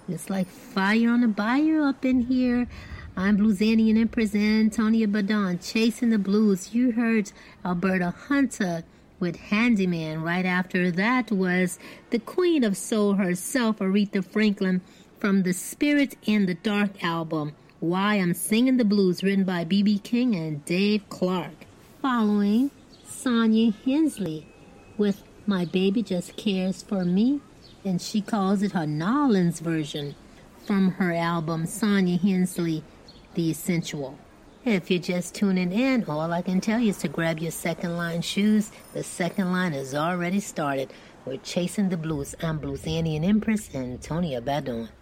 It's like fire on a bayou up in here. I'm Bluesanian Empress Antonia Badon, Chasing the Blues. You heard Alberta Hunter with Handyman. Right after that was the Queen of Soul herself, Aretha Franklin, from the Spirit in the Dark album, Why I'm Singing the Blues, written by B.B. King and Dave Clark. Following, Sonia Hensley with My Baby Just Cares for Me, and she calls it her Nolans version from her album Sonia Hensley, The Essential. If you're just tuning in, all I can tell you is to grab your second line shoes. The second line has already started. We're Chasing the Blues. I'm Bluesanian Empress Antonia Badon.